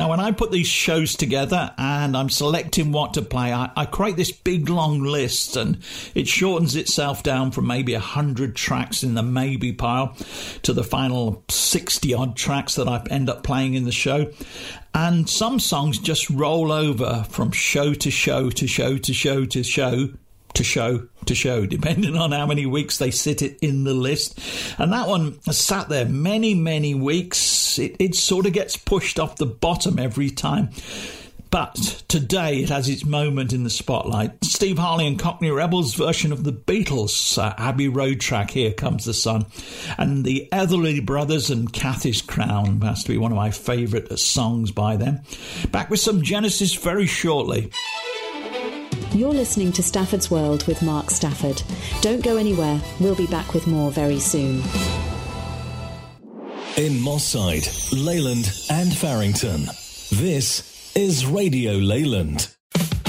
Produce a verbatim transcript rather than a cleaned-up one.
Now, when I put these shows together and I'm selecting what to play, I, I create this big long list, and it shortens itself down from maybe one hundred tracks in the maybe pile to the final sixty odd tracks that I end up playing in the show. And some songs just roll over from show to show to show to show to show to show to show, depending on how many weeks they sit it in the list. And that one has sat there many, many weeks. It, it sort of gets pushed off the bottom every time. But today it has its moment in the spotlight. Steve Harley and Cockney Rebels' version of the Beatles' uh, Abbey Road track, Here Comes the Sun. And the Etherly Brothers and Cathy's Crown has to be one of my favourite songs by them. Back with some Genesis very shortly. You're listening to Stafford's World with Mark Stafford. Don't go anywhere. We'll be back with more very soon. In Moss Side, Leyland and Farrington, this is Radio Leyland.